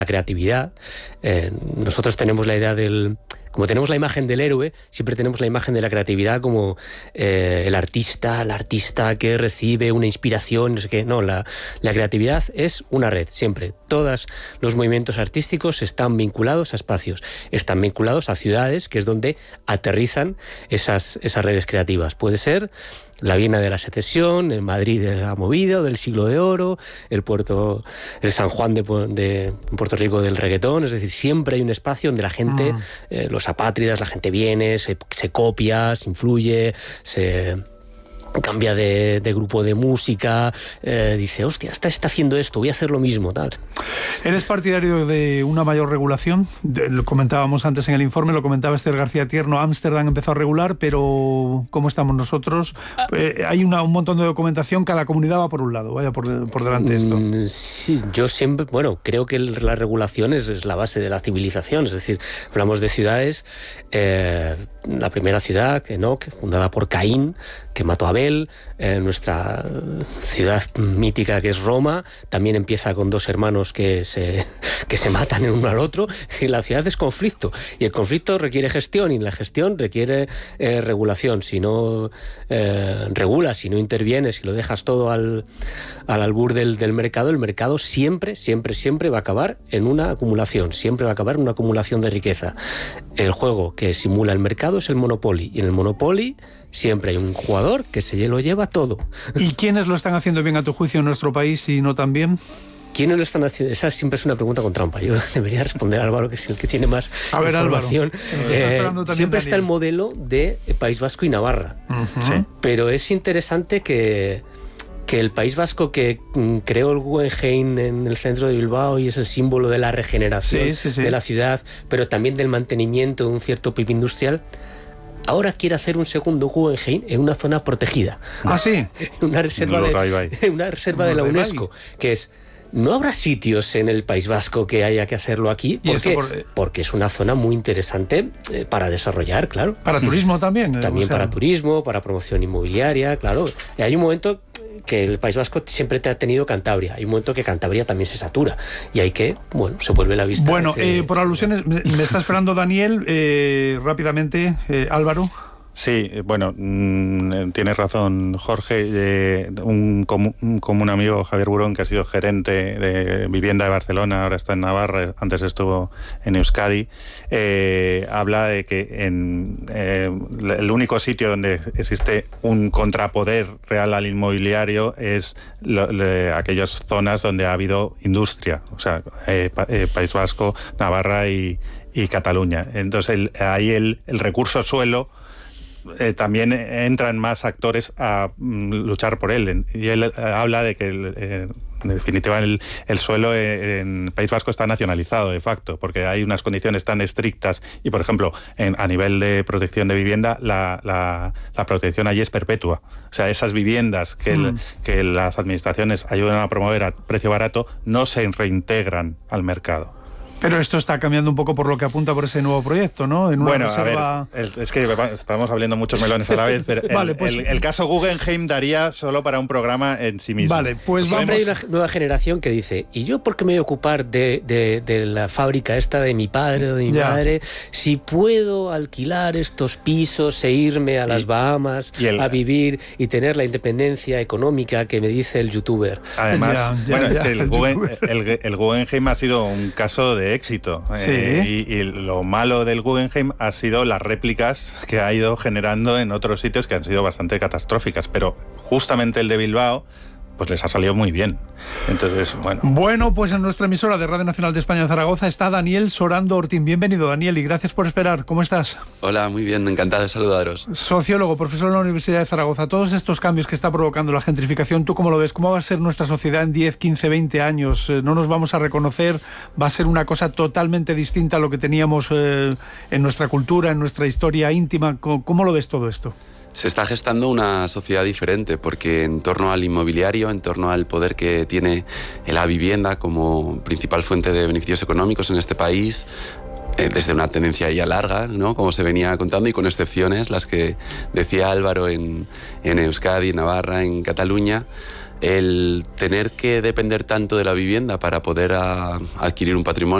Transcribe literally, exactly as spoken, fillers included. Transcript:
creatividad. Eh, nosotros tenemos la idea del... Como tenemos la imagen del héroe, siempre tenemos la imagen de la creatividad como eh, el artista, el artista que recibe una inspiración, no sé qué. No, la, la creatividad es una red, siempre. Todos los movimientos artísticos están vinculados a espacios, están vinculados a ciudades, que es donde aterrizan esas, esas redes creativas. Puede ser la Viena de la Secesión, el Madrid de la Movida, del Siglo de Oro, el puerto, el San Juan de, de Puerto Rico del reggaetón. Es decir, siempre hay un espacio donde la gente, mm. eh, los apátridas, la gente viene, se, se copia, se influye, se cambia de, de grupo de música, eh, dice, hostia, está, está haciendo esto, voy a hacer lo mismo, tal. ¿Eres partidario de una mayor regulación? De, lo comentábamos antes en el informe, lo comentaba Esther García Tierno, Ámsterdam empezó a regular, pero ¿cómo estamos nosotros? Eh, hay una, un montón de documentación, cada comunidad va por un lado, vaya por, por delante esto. Mm, sí, yo siempre, bueno, creo que la regulación es, es la base de la civilización, es decir, hablamos de ciudades, eh, la primera ciudad, Enoc, fundada por Caín, que mató a Abel, eh, nuestra ciudad mítica que es Roma, también empieza con dos hermanos que se, que se matan el uno al otro. Es decir, la ciudad es conflicto, y el conflicto requiere gestión, y la gestión requiere eh, regulación. Si no eh, regulas, si no intervienes, si lo dejas todo al, al albur del, del mercado, el mercado siempre, siempre, siempre va a acabar en una acumulación, siempre va a acabar en una acumulación de riqueza. El juego que simula el mercado es el Monopoly, y en el Monopoly siempre hay un jugador que se lo lleva todo. ¿Y quiénes lo están haciendo bien a tu juicio en nuestro país y no tan bien? ¿Quiénes lo están haciendo? Esa siempre es una pregunta con trampa. Yo debería responder a Álvaro, que es el que tiene más a ver, información. Eh, siempre Daniel. Está el modelo de País Vasco y Navarra. Uh-huh. ¿Sí? Pero es interesante que, que el País Vasco, que mm, creó el Guggenheim en el centro de Bilbao y es el símbolo de la regeneración sí, sí, sí. de la ciudad, pero también del mantenimiento de un cierto P I B industrial, ahora quiere hacer un segundo Guggenheim en una zona protegida. ¿Ah, sí? Una reserva, de, una reserva de la UNESCO, que es... ¿No habrá sitios en el País Vasco que haya que hacerlo aquí? ¿Por qué? Por... Porque es una zona muy interesante eh, para desarrollar, claro. Para turismo también. También o sea... para turismo, para promoción inmobiliaria, claro. Y hay un momento que el País Vasco siempre te ha tenido Cantabria. Hay un momento que Cantabria también se satura. Y hay que, bueno, se vuelve la vista. Bueno, ese... eh, por alusiones, me, me está esperando Daniel, eh, rápidamente, eh, Álvaro. Sí, bueno, mmm, tienes razón, Jorge. Eh, un, com un común amigo, Javier Burón, que ha sido gerente de vivienda de Barcelona, ahora está en Navarra, antes estuvo en Euskadi, eh, habla de que en eh, el único sitio donde existe un contrapoder real al inmobiliario es lo, le, aquellas zonas donde ha habido industria, o sea, eh, pa eh, País Vasco, Navarra y, y Cataluña. Entonces, el, ahí el, el recurso suelo Eh, también entran más actores a mm, luchar por él. Y él eh, habla de que, el, eh, en definitiva, el, el suelo en País Vasco está nacionalizado de facto, porque hay unas condiciones tan estrictas y, por ejemplo, en, a nivel de protección de vivienda, la, la, la protección allí es perpetua. O sea, esas viviendas que, el, que las administraciones ayudan a promover a precio barato no se reintegran al mercado. Pero esto está cambiando un poco por lo que apunta por ese nuevo proyecto, ¿no? En una bueno, reserva... a ver, el, es que estamos hablando muchos melones a la vez, pero vale, el, pues... el, el caso Guggenheim daría solo para un programa en sí mismo. Vale, pues siempre vamos... hay una nueva generación que dice, ¿y yo por qué me voy a ocupar de, de, de la fábrica esta de mi padre o de mi ya. madre si puedo alquilar estos pisos e irme a las y, Bahamas y el, a vivir y tener la independencia económica que me dice el youtuber? Además, ya, ya, bueno, ya, el, el, Guggen, el, el Guggenheim ha sido un caso de éxito. Sí. Eh, y, y lo malo del Guggenheim ha sido las réplicas que ha ido generando en otros sitios que han sido bastante catastróficas, pero justamente el de Bilbao pues les ha salido muy bien. Entonces, bueno. Bueno, pues en nuestra emisora de Radio Nacional de España en Zaragoza está Daniel Sorando Ortín. Bienvenido, Daniel, y gracias por esperar. ¿Cómo estás? Hola, muy bien, encantado de saludaros. Sociólogo, profesor de la Universidad de Zaragoza. Todos estos cambios que está provocando la gentrificación, ¿tú cómo lo ves? ¿Cómo va a ser nuestra sociedad en diez, quince, veinte años? ¿No nos vamos a reconocer? ¿Va a ser una cosa totalmente distinta a lo que teníamos eh, en nuestra cultura, en nuestra historia íntima? ¿Cómo, cómo lo ves todo esto? Se está gestando una sociedad diferente porque en torno al inmobiliario, en torno al poder que tiene la vivienda como principal fuente de beneficios económicos en este país, eh, desde una tendencia ya larga, ¿no? Como se venía contando, y con excepciones, las que decía Álvaro en, en Euskadi, en Navarra, en Cataluña, el tener que depender tanto de la vivienda para poder a, adquirir un patrimonio